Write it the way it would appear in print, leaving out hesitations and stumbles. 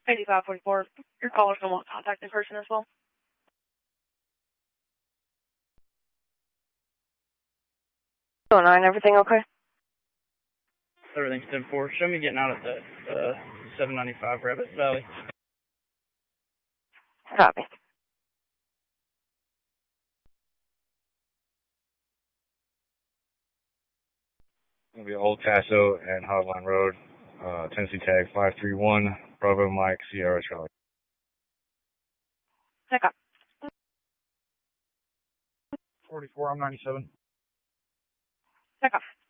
8544. Your caller's going to want contact in person as well. Oh, 9, everything okay? Everything's 10-4. Show me getting out at the 795 Rabbit Valley. Copy. It'll be Old Paso and Hotline Road, Tennessee tag 531, Bravo Mike, Sierra Charlie. Check up. 44, I'm 97. Check up.